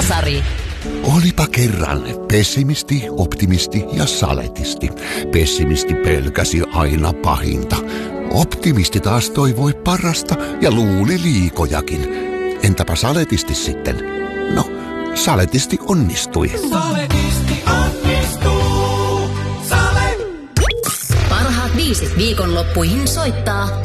Kasari. Olipa kerran pessimisti, optimisti ja saletisti. Pessimisti pelkäsi aina pahinta. Optimisti taas toivoi parasta ja luuli liikojakin. Entäpä saletisti sitten? No, saletisti onnistui. Saletisti onnistuu. Sale. Parhaat biisit viikonloppuihin soittaa